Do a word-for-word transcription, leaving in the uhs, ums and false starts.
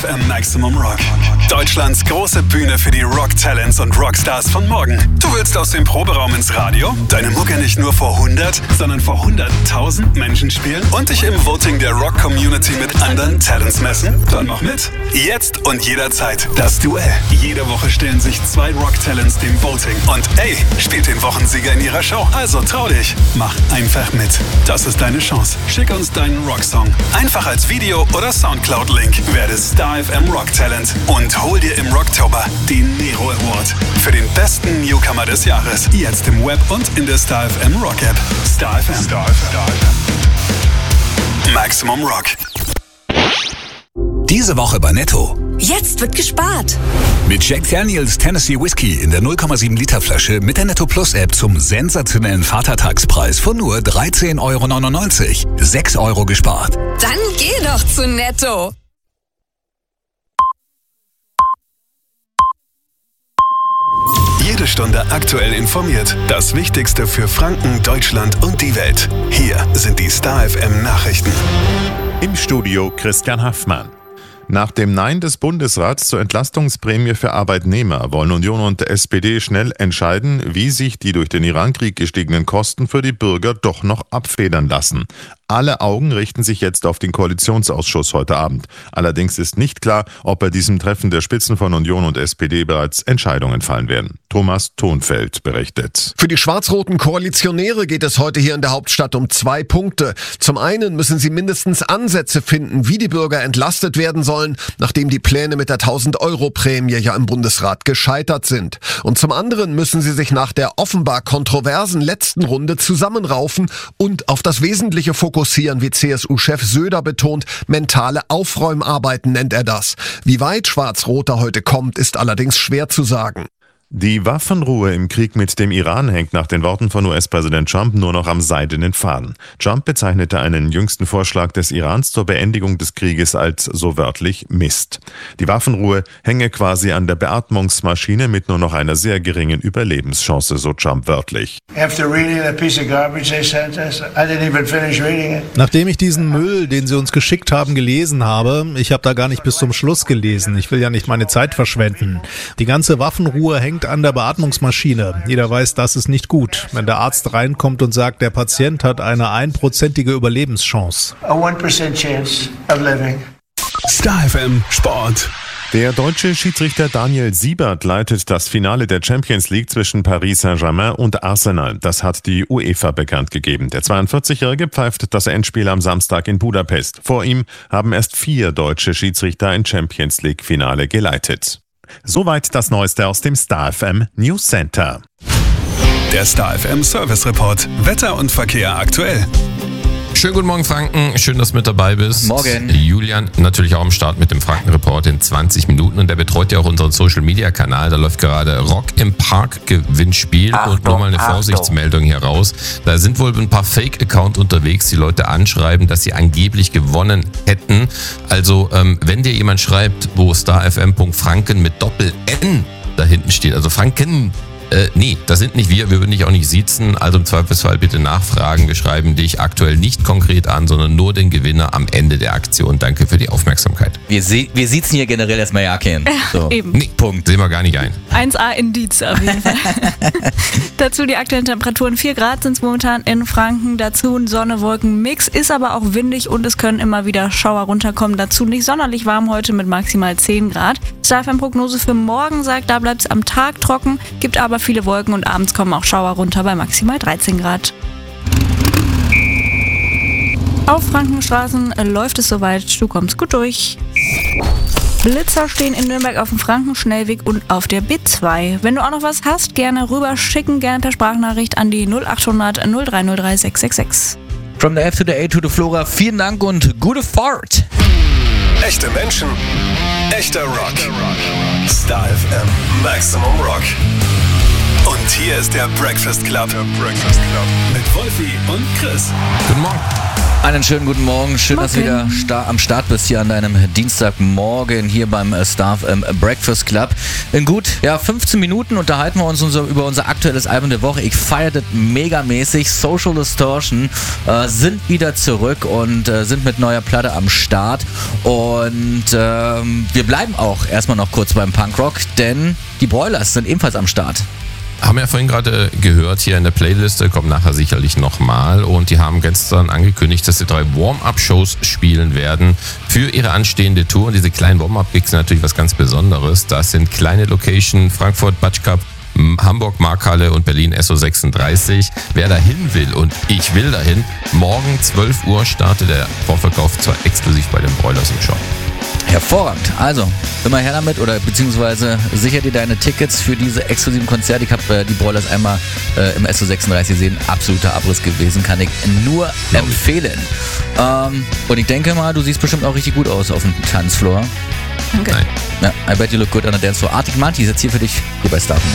Maximum Rock. Deutschlands große Bühne für die Rock-Talents und Rockstars von morgen. Du willst aus dem Proberaum ins Radio, deine Mucke nicht nur vor hundert, sondern vor hunderttausend Menschen spielen und dich im Voting der Rock-Community mit anderen Talents messen? Dann mach mit. Jetzt und jederzeit das Duell. Jede Woche stellen sich zwei Rock-Talents dem Voting und ey, spielt den Wochensieger in ihrer Show. Also trau dich. Mach einfach mit. Das ist deine Chance. Schick uns deinen Rocksong. Einfach als Video oder Soundcloud-Link. Werde Star F M Rock Talent und hol dir im Rocktober den Nero Award für den besten Newcomer des Jahres. Jetzt im Web und in der Star F M Rock App. Star F M. Star F M. Maximum Rock. Diese Woche bei Netto. Jetzt wird gespart. Mit Jack Daniels Tennessee Whiskey in der null Komma sieben Liter Flasche mit der Netto Plus App zum sensationellen Vatertagspreis von nur dreizehn Euro neunundneunzig. sechs Euro gespart. Dann geh doch zu Netto. Jede Stunde aktuell informiert. Das Wichtigste für Franken, Deutschland und die Welt. Hier sind die Star F M Nachrichten. Im Studio Christian Haffmann. Nach dem Nein des Bundesrats zur Entlastungsprämie für Arbeitnehmer wollen Union und S P D schnell entscheiden, wie sich die durch den Irankrieg gestiegenen Kosten für die Bürger doch noch abfedern lassen. Alle Augen richten sich jetzt auf den Koalitionsausschuss heute Abend. Allerdings ist nicht klar, ob bei diesem Treffen der Spitzen von Union und S P D bereits Entscheidungen fallen werden. Thomas Thonfeld berichtet. Für die schwarz-roten Koalitionäre geht es heute hier in der Hauptstadt um zwei Punkte. Zum einen müssen sie mindestens Ansätze finden, wie die Bürger entlastet werden sollen, nachdem die Pläne mit der tausend-Euro-Prämie ja im Bundesrat gescheitert sind. Und zum anderen müssen sie sich nach der offenbar kontroversen letzten Runde zusammenraufen und auf das Wesentliche fokussieren, wie C S U-Chef Söder betont. Mentale Aufräumarbeiten nennt er das. Wie weit Schwarz-Roter heute kommt, ist allerdings schwer zu sagen. Die Waffenruhe im Krieg mit dem Iran hängt nach den Worten von U S-Präsident Trump nur noch am seidenen Faden. Trump bezeichnete einen jüngsten Vorschlag des Irans zur Beendigung des Krieges als so wörtlich Mist. Die Waffenruhe hänge quasi an der Beatmungsmaschine mit nur noch einer sehr geringen Überlebenschance, so Trump wörtlich. Nachdem ich diesen Müll, den sie uns geschickt haben, gelesen habe, ich habe da gar nicht bis zum Schluss gelesen. Ich will ja nicht meine Zeit verschwenden. Die ganze Waffenruhe hängt an der Beatmungsmaschine. Jeder weiß, das ist nicht gut. Wenn der Arzt reinkommt und sagt, der Patient hat eine einprozentige Überlebenschance. A one percent chance of living. Star F M Sport. Der deutsche Schiedsrichter Daniel Siebert leitet das Finale der Champions League zwischen Paris Saint-Germain und Arsenal. Das hat die UEFA bekannt gegeben. Der zweiundvierzigjährige pfeift das Endspiel am Samstag in Budapest. Vor ihm haben erst vier deutsche Schiedsrichter ein Champions League Finale geleitet. Soweit das Neueste aus dem Star F M News Center. Der Star F M Service Report. Wetter und Verkehr aktuell. Schönen guten Morgen, Franken. Schön, dass du mit dabei bist. Morgen. Julian natürlich auch am Start mit dem Franken-Report in zwanzig Minuten. Und der betreut ja auch unseren Social-Media-Kanal. Da läuft gerade Rock im Park-Gewinnspiel. Achtung, und nur mal eine Achtung. Vorsichtsmeldung hier raus. Da sind wohl ein paar Fake-Accounts unterwegs, die Leute anschreiben, dass sie angeblich gewonnen hätten. Also, ähm, wenn dir jemand schreibt, wo starfm.franken mit Doppel-N da hinten steht, also Franken... Äh, nee, das sind nicht wir, wir würden dich auch nicht siezen, also im Zweifelsfall bitte nachfragen. Wir schreiben dich aktuell nicht konkret an, sondern nur den Gewinner am Ende der Aktion. Danke für die Aufmerksamkeit. Wir, se- wir siezen hier generell erstmal ja kennen. So. Eben. Nee, Punkt. Sehen wir gar nicht ein. eins A Indiz auf jeden Fall. Dazu die aktuellen Temperaturen. vier Grad sind es momentan in Franken. Dazu ein Sonne-Wolken-Mix. Ist aber auch windig und es können immer wieder Schauer runterkommen. Dazu nicht sonderlich warm heute mit maximal zehn Grad. Star F M-Prognose für morgen sagt, da bleibt es am Tag trocken, gibt aber viele Wolken und abends kommen auch Schauer runter bei maximal dreizehn Grad. Auf Frankenstraßen läuft es soweit, du kommst gut durch. Blitzer stehen in Nürnberg auf dem Frankenschnellweg und auf der B zwei. Wenn du auch noch was hast, gerne rüber schicken, gerne per Sprachnachricht an die null acht hundert null drei null drei sechs sechs sechs. From the F to the A to the Flora, vielen Dank und gute Fahrt. Echte Menschen, echter Rock. Star F M Maximum Rock. Und hier ist der Breakfast Club. Der Breakfast Club. Mit Wolfi und Chris. Guten Morgen. Einen schönen guten Morgen. Schön, Morgen. dass du wieder sta- am Start bist hier an deinem Dienstagmorgen hier beim äh, Star F M Breakfast Club. In gut ja, fünfzehn Minuten unterhalten wir uns unser, über unser aktuelles Album der Woche. Ich feiere das megamäßig. Social Distortion äh, sind wieder zurück und äh, sind mit neuer Platte am Start. Und ähm, wir bleiben auch erstmal noch kurz beim Punkrock, denn die Broilers sind ebenfalls am Start. Haben wir ja vorhin gerade gehört, hier in der Playliste, kommt nachher sicherlich nochmal. Und die haben gestern angekündigt, dass sie drei Warm-Up-Shows spielen werden für ihre anstehende Tour. Und diese kleinen Warm-Up-Gigs sind natürlich was ganz Besonderes. Das sind kleine Location, Frankfurt, Batschkap, Hamburg, Markhalle und Berlin S O sechsunddreißig. Wer dahin will und ich will dahin, morgen zwölf Uhr startet der Vorverkauf zwar exklusiv bei den Broilers im Shop. Hervorragend. Also, immer her damit oder beziehungsweise sicher dir deine Tickets für diese exklusiven Konzerte. Ich habe äh, die Broilers einmal äh, im S O sechsunddreißig gesehen. Absoluter Abriss gewesen, kann ich nur empfehlen. Ähm, und ich denke mal, du siehst bestimmt auch richtig gut aus auf dem Tanzfloor. Danke. Nein. Ja, I bet you look good on a dance floor. Arctic Monkeys jetzt hier für dich, hier bei Star.